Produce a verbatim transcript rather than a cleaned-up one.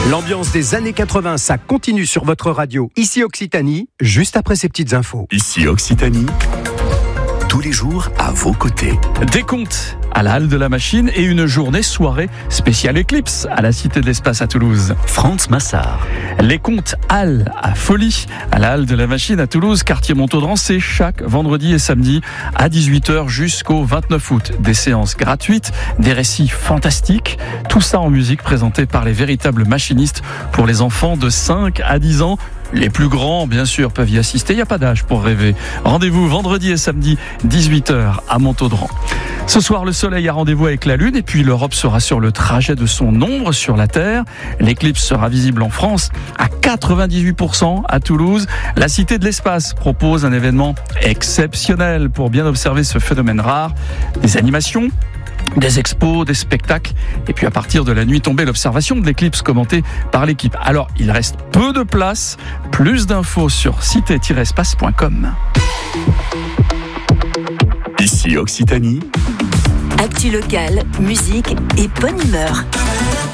L'ambiance des années quatre-vingts, ça continue sur votre radio. Ici Occitanie, juste après ces petites infos. Ici Occitanie, tous les jours à vos côtés. Des contes à la Halle de la Machine et une journée soirée spéciale Éclipse à la Cité de l'Espace à Toulouse. Franz Massard. Les contes Halles à Folie à la Halle de la Machine à Toulouse, quartier Montaudran, c'est chaque vendredi et samedi à dix-huit heures jusqu'au vingt-neuf août. Des séances gratuites, des récits fantastiques, tout ça en musique présenté par les véritables machinistes pour les enfants de cinq à dix ans. Les plus grands, bien sûr, peuvent y assister. Il n'y a pas d'âge pour rêver. Rendez-vous vendredi et samedi, dix-huit heures à Montaudran. Ce soir, le soleil a rendez-vous avec la lune et puis l'Europe sera sur le trajet de son ombre sur la Terre. L'éclipse sera visible en France à quatre-vingt-dix-huit pour cent à Toulouse. La Cité de l'Espace propose un événement exceptionnel pour bien observer ce phénomène rare. Des animations, des expos, des spectacles, et puis à partir de la nuit tombée, l'observation de l'éclipse commentée par l'équipe. Alors, il reste peu de place. Plus d'infos sur cité tiret espace point com. Ici Occitanie. Actu locale, musique et bonne humeur.